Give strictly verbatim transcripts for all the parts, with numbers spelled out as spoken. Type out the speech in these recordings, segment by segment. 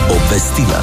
Obvestila.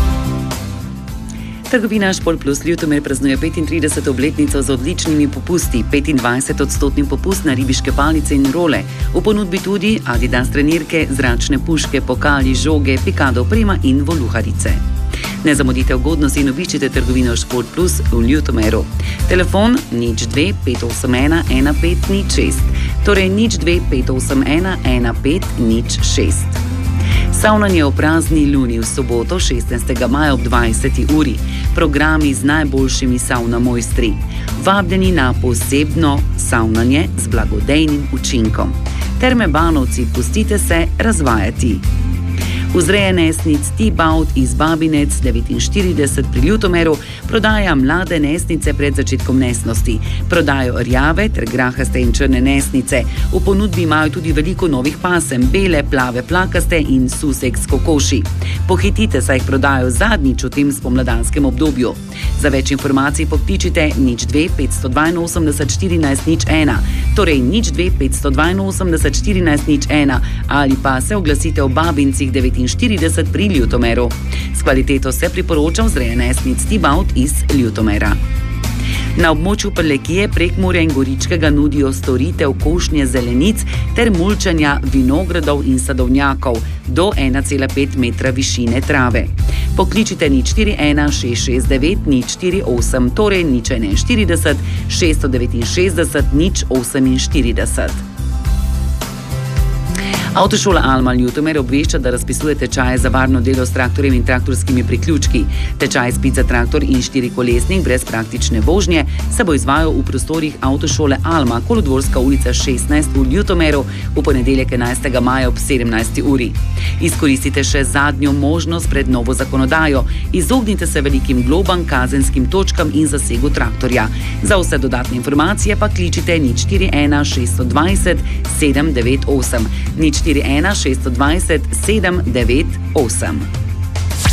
Trgovina Šport Plus Ljutomer praznuje petintrideseto obletnico z odličnimi popusti, petindvajset odstotni popust na ribiške palice in role. V ponudbi tudi Adidas trenirke, zračne puške, pokali, žoge, pikado oprema in voluharice. Ne zamudite ugodnosti in obiščite trgovino Šport Plus v Ljutomeru. Telefon nič dve pet osem ena ena pet nič šest, torej nič dve pet osem ena ena pet nič šest. Savnanje o prazni luni v soboto šestnajstega maja ob dvajseti uri. Programi z najboljšimi savna mojstri. Vabljeni na posebno savnanje z blagodejnim učinkom. Terme Banovci, pustite se razvajati. Vzreje nesnic T-Bout iz Babinec devetinštirideset pri Ljutomeru prodaja mlade nesnice pred začetkom nesnosti. Prodajo rjave ter grahaste in črne nesnice. V ponudbi imajo tudi veliko novih pasem, bele, plave, plakaste in suseks kokoši. Pohitite, saj jih prodajo zadnjič v tem spomladanskem obdobju. Za več informacij pokličite nič dve pet osem dva štirinajst nič ena, torej nič dve pet osem dva štirinajst nič ena ali pa se oglasite v Babincih devetinštirideset pri Ljutomeru. S kvaliteto se priporoča vzreje nesnic T-Bout iz Ljutomera. Na območju Prlekije, Prekmurja in Goričkega nudijo storitev košnje zelenic ter mulčanja vinogradov in sadovnjakov do ena cela pet metra višine trave. Pokličite nič štiri ena šest šest devet nič štiri osem, torej nič enainštirideset šeststo devetinšestdeset nič oseminštirideset. Avtošola Alma Ljutomer obvešča, da razpisuje tečaje za varno delo s traktorjem in traktorskimi priključki. Tečaj spit za traktor in štirikolesnik brez praktične vožnje se bo izvajal v prostorih Avtošole Alma, Kolodvorska ulica šestnajst v Ljutomeru v ponedeljek enajstega maja ob sedemnajsti uri. Izkoristite še zadnjo možnost pred novo zakonodajo. Izognite se velikim globam, kazenskim točkam in zasegu traktorja. Za vse dodatne informacije pa kličite nič štiri ena šest dvajset sedem devet osem, nič štiri ena šest dvajset sedem devet osem.